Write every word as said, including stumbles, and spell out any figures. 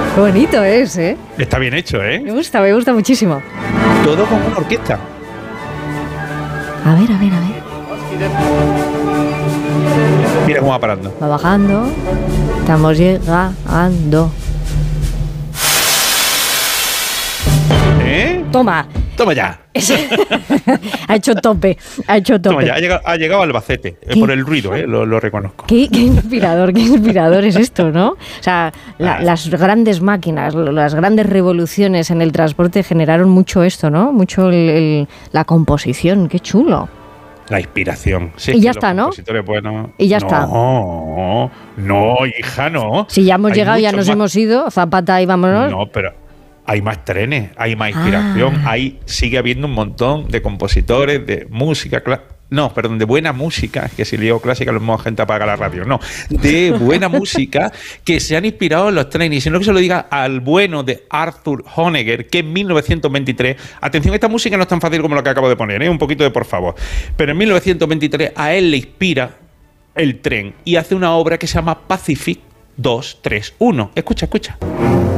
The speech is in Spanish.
Qué bonito es, ¿eh? Está bien hecho, ¿eh? Me gusta, me gusta muchísimo. Todo con una orquesta. A ver, a ver, a ver. Mira cómo va parando. Va bajando. Estamos llegando. ¿Eh? Toma. Toma ya. Ha hecho tope. Ha hecho tope. Toma ya. Ha llegado, ha llegado a Albacete. Eh, por el ruido, ¿eh? Lo, lo reconozco. Qué, qué inspirador, qué inspirador es esto, ¿no? O sea, la, Ah. las grandes máquinas, las grandes revoluciones en el transporte generaron mucho esto, ¿no? Mucho el, el, la composición. Qué chulo. La inspiración. Sí, Y ya los está, ¿no? compositores buenos. Y ya no, está. No, no, hija, no. Si ya hemos Hay llegado, ya muchos nos más- hemos ido, Zapata y vámonos. No, pero hay más trenes, hay más inspiración, Ah. hay, sigue habiendo un montón de compositores, de música, cla- no, perdón, de buena música, es que si digo clásica, lo mismo gente apaga la radio, no, de buena música que se han inspirado en los trenes, y si no que se lo diga al bueno de Arthur Honegger, que en mil novecientos veintitrés, atención, esta música no es tan fácil como lo que acabo de poner, ¿eh? Un poquito de por favor, pero en mil novecientos veintitrés a él le inspira el tren y hace una obra que se llama Pacific dos tres uno, escucha, escucha.